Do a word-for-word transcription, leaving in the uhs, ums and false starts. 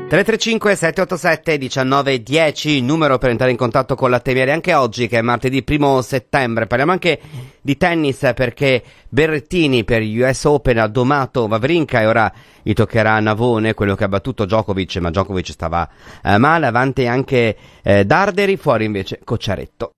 tre tre cinque sette otto sette uno nove uno zero, numero per entrare in contatto con la Temiere anche oggi, che è martedì primo settembre. Parliamo anche di tennis, perché Berrettini per gli U S Open ha domato Wawrinka e ora gli toccherà a Navone, quello che ha battuto Djokovic, ma Djokovic stava eh, male. Avanti anche eh, Darderi, fuori invece Cocciaretto.